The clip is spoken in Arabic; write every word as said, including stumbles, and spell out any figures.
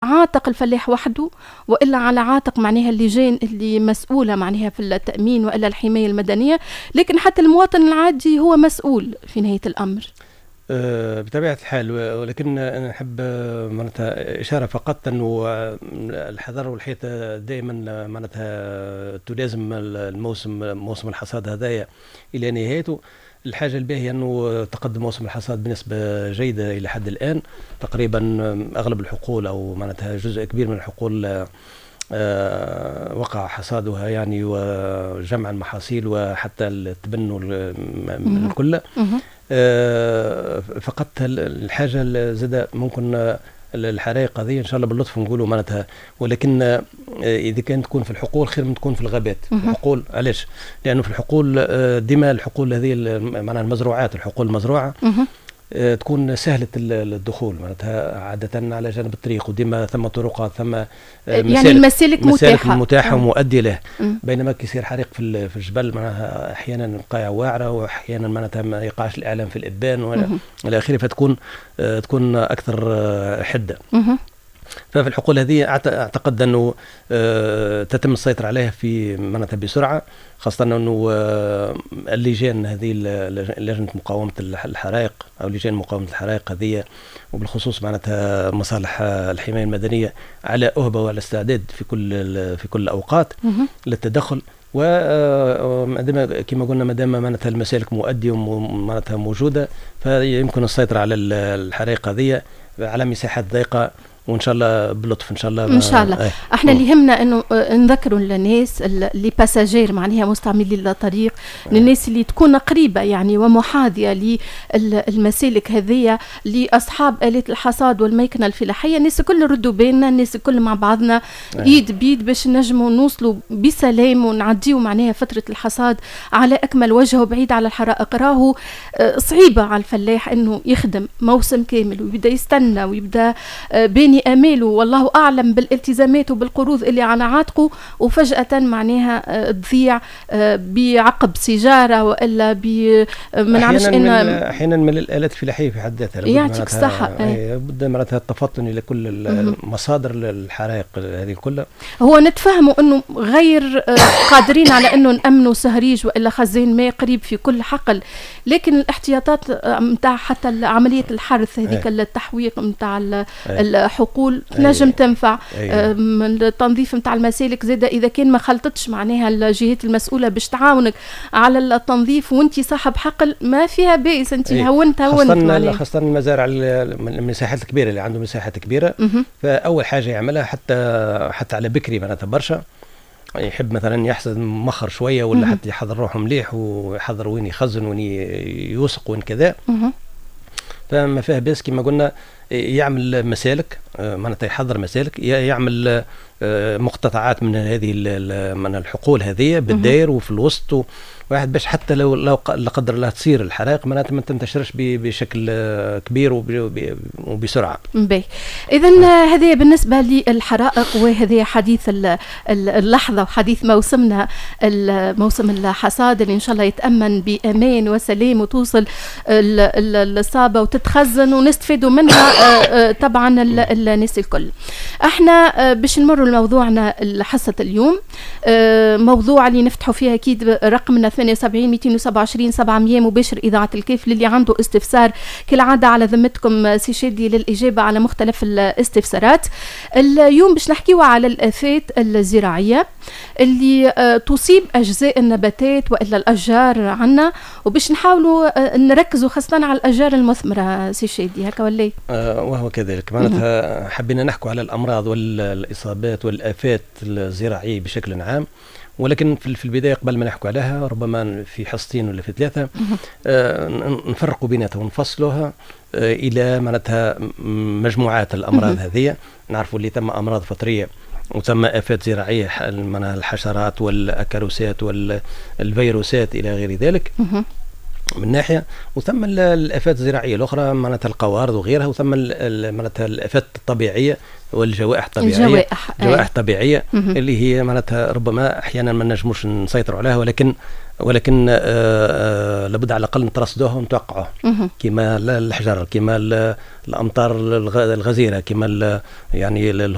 عاتق الفلاح وحده، وإلا على عاتق معناها اللجان اللي مسؤولة معناها في التأمين وإلا الحماية المدنية، لكن حتى المواطن العادي هو مسؤول في نهاية الأمر. أه بطبيعة الحال، ولكن أنا نحب معناتها إشارة فقط أنه الحذر والحيطة دائما معناتها تلازم الموسم موسم الحصاد هذايا إلى نهايته. الحاجة الباهية أنه تقدم موسم الحصاد بنسبة جيدة إلى حد الآن، تقريبا أغلب الحقول أو معناتها جزء كبير من الحقول أه وقع حصادها يعني، وجمع المحاصيل وحتى التبني الكل. أه فقط الحاجة زاد ممكن الحرائق هذه ان شاء الله باللطف نقولوا معناتها، ولكن اذا كانت تكون في الحقول خير من تكون في الغابات. الحقول علاش؟ لانه في الحقول ديما الحقول هذه معناها المزروعات، الحقول المزروعه تكون سهلة الدخول معناتها عادة على جانب الطريق، وديما ثم طرقات ثم يعني المسالك متاحة متاحة ومؤدية له. بينما كيصير حريق في في الجبل معناها أحيانا القاع واعرة، وأحيانا معناتها ما يقعش الإعلام في الإبان وإلى آخره، فتكون تكون أكثر حدة. ففي الحقول هذه أعتقد أنه تتم السيطرة عليها في معناتها بسرعة، خاصة أنه اللجان هذه لجنة مقاومة الحرائق أو لجان مقاومة الحرائق هذه، وبالخصوص معناتها مصالح الحماية المدنية على أهبة وعلى استعداد في كل في كل الأوقات للتدخل. ومادام كما قلنا مادام معناتها المسالك مؤدية ومعناتها موجودة، فيمكن السيطرة على الحرائق هذه على مساحات ضيقة، وان شاء الله بلطف ان شاء الله ان شاء الله. اه. احنا اللي يهمنا انه نذكروا للناس اللي باساجير معناها مستعملين الطريق، اه. للناس اللي تكون قريبه يعني ومحاذيه للمسالك هذه، لاصحاب آلات الحصاد والميكنه الفلاحيه، الناس الكل ردوا بالنا، الناس الكل مع بعضنا اه. ايد بيد باش نجموا نوصلوا بسلام ونعديوا معناها فتره الحصاد على اكمل وجه وبعيد على الحرائق. راهو صعيبه على الفلاح انه يخدم موسم كامل ويبدا يستنى ويبدا بيني اماله والله اعلم بالالتزامات وبالقروض اللي على عاتقه، وفجاه معناها تضيع بعقب سيجاره والا ب ما نعرفش ان احيانا من الالات الفلاحيه في حد ذاتها يعطيك الصحه بد معناتها التفطن الى كل المصادر الحرائق هذه كلها. هو نتفهموا انه غير قادرين على انه نامنوا سهريج والا خزان ماء قريب في كل حقل، لكن الاحتياطات نتاع حتى عمليه الحرث هذيك التحويق نتاع الحقول نجم تنفع. من التنظيف نتاع المسالك زاده اذا كان ما خلطتش معناها الجهات المسؤوله باش تعاونك على التنظيف وانت صاحب حقل، ما فيها بئس، انت هونت هونت خاصه المزارع المساحات الكبيره اللي عنده مساحات كبيره. فاول حاجه يعملها حتى حتى على بكري معناتها برشا، يحب مثلا يحصد مخر شويه ولا حتى يحضر روحه مليح ويحضر وين يخزن وين يوسق وين كذا. فما فيها بس كما قلنا يعمل مسالك معناتها يحضر مسالك، يعمل مقتطعات من هذه من الحقول هذه بالداير وفي الوسط، واحد باش حتى لو لو لا قدر الله تصير الحرائق معناتها ما تنتشرش بشكل كبير وبسرعه. باهي، اذا هذه بالنسبه للحرائق، وهذه حديث اللحظه وحديث موسمنا موسم الحصاد اللي ان شاء الله يتامن بامان وسلام وتوصل الصابه وتتخزن ونستفيدوا منها طبعا الناس الكل. احنا باش نمروا لموضوعنا حصه اليوم، موضوع اللي نفتحوا فيها اكيد رقمنا ثمانية وسبعين مئتين وسبعة وعشرين سبعمية مباشر إذاعة الكيف، للي عنده استفسار كالعادة على ذمتكم سي شادي للإجابة على مختلف الاستفسارات. اليوم باش نحكيوا على الآفات الزراعية اللي تصيب أجزاء النباتات وإلا الأشجار عنا، وباش نحاولوا نركزوا خاصة على الأشجار المثمرة. سي شادي هكا ولا؟ آه وهو كذلك معناتها حبينا نحكوا على الأمراض والإصابات والآفات الزراعية بشكل عام، ولكن في البداية قبل ما نحكوا عليها ربما في حصتين ولا في ثلاثة آه نفرقوا بيناتها ونفصلوها آه إلى معناتها مجموعات الأمراض هذه. نعرفوا اللي تم أمراض فطرية وتم آفات زراعية من الحشرات والأكاروسات والفيروسات إلى غير ذلك من ناحية، وثم الآفات الزراعية الأخرى معناتها القوارض وغيرها، وثم معناتها الآفات الطبيعية والجوائح الطبيعية الجوائح جوائح طبيعية اللي هي معناتها ربما أحيانا ما نجموش نسيطروا عليها، ولكن ولكن آآ آآ لابد على الأقل نترصدوها ونتوقعوها، كما الحجر، كما الأمطار الغزيرة، كما يعني